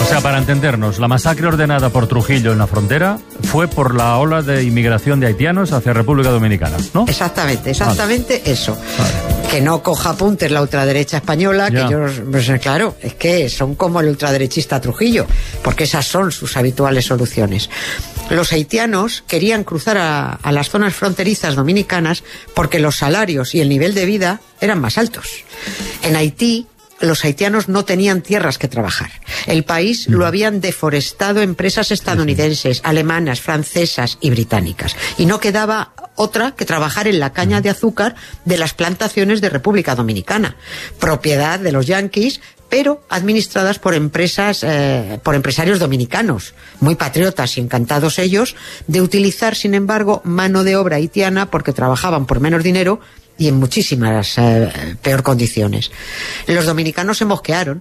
sea, para entendernos, la masacre ordenada por Trujillo en la frontera fue por la ola de inmigración de haitianos hacia República Dominicana, ¿no? Exactamente vale. Eso. Vale. Que no coja apuntes la ultraderecha española, Ya. que ellos, pues, claro, es que son como el ultraderechista Trujillo, porque esas son sus habituales soluciones. Los haitianos querían cruzar a las zonas fronterizas dominicanas porque los salarios y el nivel de vida eran más altos. En Haití, los haitianos no tenían tierras que trabajar. El país lo habían deforestado empresas estadounidenses, alemanas, francesas y británicas. Y no quedaba otra que trabajar en la caña de azúcar de las plantaciones de República Dominicana, propiedad de los yanquis, pero administradas por empresas, por empresarios dominicanos, muy patriotas y encantados ellos de utilizar, sin embargo, mano de obra haitiana porque trabajaban por menos dinero y en muchísimas peor condiciones. Los dominicanos se mosquearon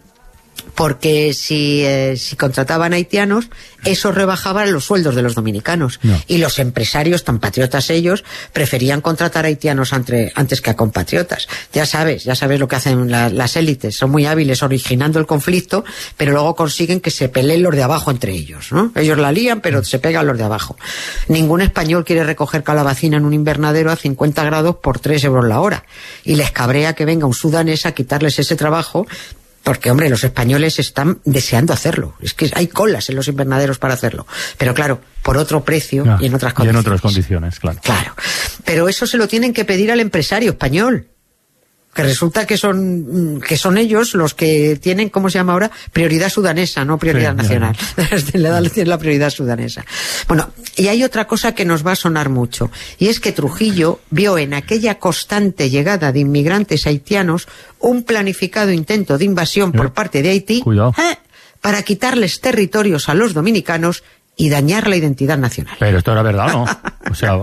porque si contrataban haitianos, eso rebajaba los sueldos de los dominicanos. No. Y los empresarios, tan patriotas ellos, preferían contratar haitianos antes que a compatriotas. Ya sabes lo que hacen las élites. Son muy hábiles originando el conflicto, pero luego consiguen que se peleen los de abajo entre ellos, ¿no? Ellos la lían, pero se pegan los de abajo. Ningún español quiere recoger calabacina en un invernadero a 50 grados por 3 euros la hora. Y les cabrea que venga un sudanés a quitarles ese trabajo. Porque, hombre, los españoles están deseando hacerlo. Es que hay colas en los invernaderos para hacerlo. Pero, claro, por otro precio y en otras condiciones. Y en otras condiciones, claro. Claro. Pero eso se lo tienen que pedir al empresario español. Que resulta que son ellos los que tienen, ¿cómo se llama ahora? Prioridad sudanesa, no prioridad nacional. Le dan la prioridad sudanesa. Bueno, y hay otra cosa que nos va a sonar mucho. Y es que Trujillo vio en aquella constante llegada de inmigrantes haitianos un planificado intento de invasión por parte de Haití para quitarles territorios a los dominicanos y dañar la identidad nacional. Pero esto era verdad, ¿no? O sea,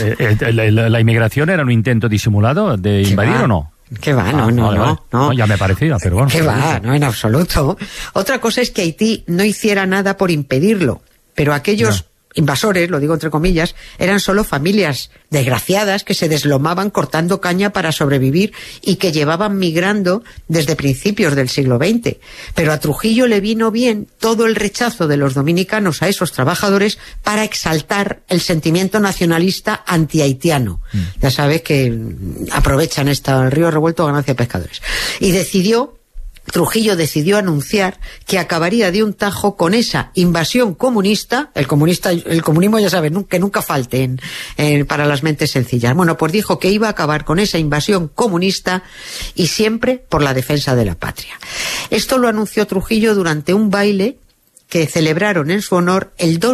¿la inmigración era un intento disimulado de invadir o no? Que va, no. Ya me parecía, pero bueno. Que va, no, en absoluto. Otra cosa es que Haití no hiciera nada por impedirlo, pero aquellos invasores, lo digo entre comillas, eran solo familias desgraciadas que se deslomaban cortando caña para sobrevivir y que llevaban migrando desde principios del siglo XX. Pero a Trujillo le vino bien todo el rechazo de los dominicanos a esos trabajadores para exaltar el sentimiento nacionalista anti-haitiano. Ya sabes que aprovechan el río revuelto ganancia de pescadores. Y Trujillo decidió anunciar que acabaría de un tajo con esa invasión comunista. El comunismo, ya saben, que nunca falte para las mentes sencillas. Bueno, pues dijo que iba a acabar con esa invasión comunista y siempre por la defensa de la patria. Esto lo anunció Trujillo durante un baile que celebraron en su honor el 2